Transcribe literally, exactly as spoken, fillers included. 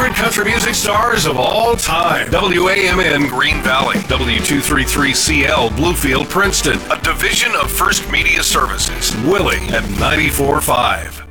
favorite country music stars of all time. W A M N Green Valley, W two thirty-three C L Bluefield, Princeton, a division of First Media Services. Willie at ninety-four point five.